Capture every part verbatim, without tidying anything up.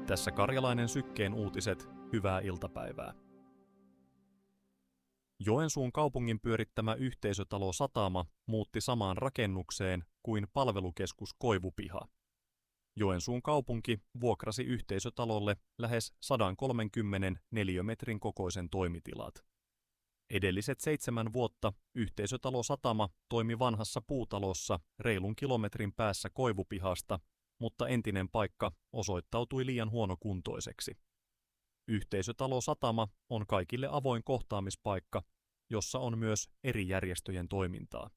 Tässä Karjalainen Sykkeen uutiset, hyvää iltapäivää. Joensuun kaupungin pyörittämä yhteisötalo Satama muutti samaan rakennukseen kuin palvelukeskus Koivupiha. Joensuun kaupunki vuokrasi yhteisötalolle lähes sata kolmekymmentä neliömetrin kokoisen toimitilat. Edelliset seitsemän vuotta yhteisötalo Satama toimi vanhassa puutalossa reilun kilometrin päässä Koivupihasta, mutta entinen paikka osoittautui liian huonokuntoiseksi. Yhteisötalo Satama on kaikille avoin kohtaamispaikka, jossa on myös eri järjestöjen toimintaa.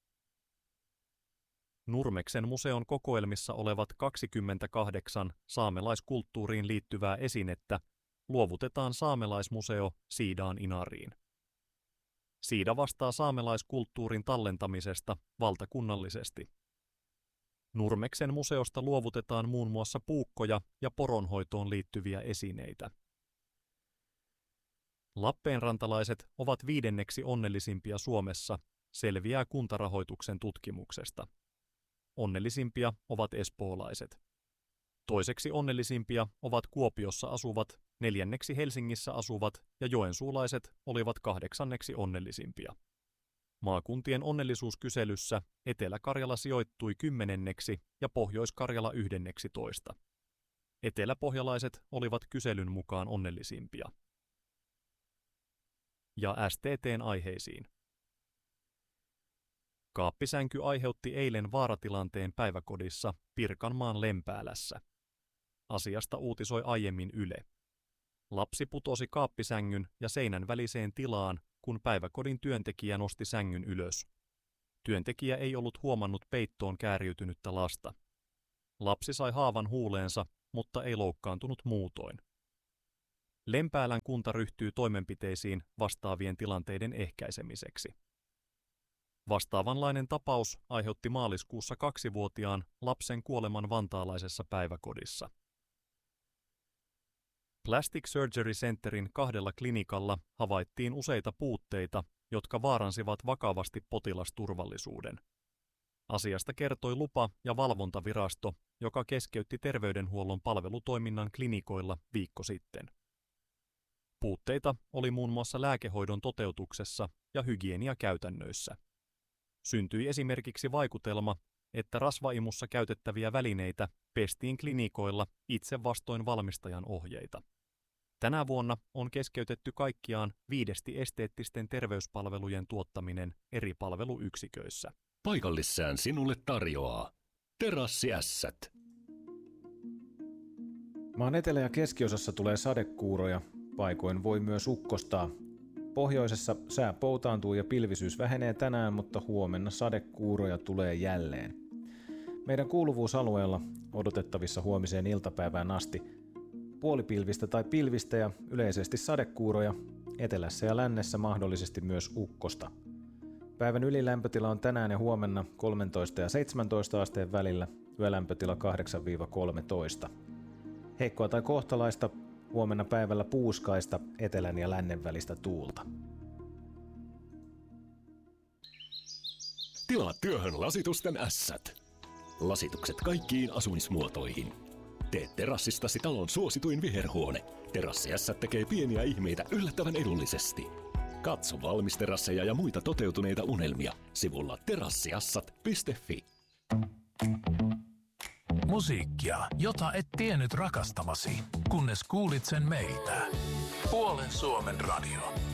Nurmeksen museon kokoelmissa olevat kaksikymmentäkahdeksan saamelaiskulttuuriin liittyvää esinettä luovutetaan saamelaismuseo Siidaan Inariin. Siida vastaa saamelaiskulttuurin tallentamisesta valtakunnallisesti. Nurmeksen museosta luovutetaan muun muassa puukkoja ja poronhoitoon liittyviä esineitä. Lappeenrantalaiset ovat viidenneksi onnellisimpia Suomessa, selviää Kuntarahoituksen tutkimuksesta. Onnellisimpia ovat espoolaiset. Toiseksi onnellisimpia ovat Kuopiossa asuvat, neljänneksi Helsingissä asuvat ja joensuulaiset olivat kahdeksanneksi onnellisimpia. Maakuntien onnellisuuskyselyssä Etelä-Karjala sijoittui kymmenenneksi ja Pohjois-Karjala yhdenneksi toista. Eteläpohjalaiset olivat kyselyn mukaan onnellisimpia. Ja S T T:n aiheisiin. Kaappisänky aiheutti eilen vaaratilanteen päiväkodissa Pirkanmaan Lempäälässä. Asiasta uutisoi aiemmin Yle. Lapsi putosi kaappisängyn ja seinän väliseen tilaan, kun päiväkodin työntekijä nosti sängyn ylös. Työntekijä ei ollut huomannut peittoon kääriytynyttä lasta. Lapsi sai haavan huuleensa, mutta ei loukkaantunut muutoin. Lempäälän kunta ryhtyy toimenpiteisiin vastaavien tilanteiden ehkäisemiseksi. Vastaavanlainen tapaus aiheutti maaliskuussa kaksivuotiaan lapsen kuoleman vantaalaisessa päiväkodissa. Plastic Surgery Centerin kahdella klinikalla havaittiin useita puutteita, jotka vaaransivat vakavasti potilasturvallisuuden. Asiasta kertoi lupa- ja valvontavirasto, joka keskeytti terveydenhuollon palvelutoiminnan klinikoilla viikko sitten. Puutteita oli muun muassa lääkehoidon toteutuksessa ja hygieniakäytännöissä. Syntyi esimerkiksi vaikutelma, että rasvaimussa käytettäviä välineitä pestiin klinikoilla itse vastoin valmistajan ohjeita. Tänä vuonna on keskeytetty kaikkiaan viidesti esteettisten terveyspalvelujen tuottaminen eri palveluyksiköissä. Paikallissään sinulle tarjoaa Terassiässät. Maan etelä- ja keskiosassa tulee sadekuuroja, paikoin voi myös ukkostaa. Pohjoisessa sää poutaantuu ja pilvisyys vähenee tänään, mutta huomenna sadekuuroja tulee jälleen. Meidän kuuluvuusalueella odotettavissa huomiseen iltapäivään asti puolipilvistä tai pilvistä ja yleisesti sadekuuroja, etelässä ja lännessä mahdollisesti myös ukkosta. Päivän ylilämpötila on tänään ja huomenna kolmetoista ja seitsemäntoista asteen välillä, yölämpötila kahdeksan kolmetoista. Heikkoa tai kohtalaista, huomenna päivällä puuskaista etelän ja lännen välistä tuulta. Tilaa työhön lasitusten ässät. Lasitukset kaikkiin asumismuotoihin. Tee terassistasi talon suosituin viherhuone. Terassiässät tekee pieniä ihmeitä yllättävän edullisesti. Katso valmisterasseja ja muita toteutuneita unelmia sivulla terassiassat piste fi. Musiikkia, jota et tiennyt rakastavasi, kunnes kuulit sen meiltä. Puolen Suomen radio.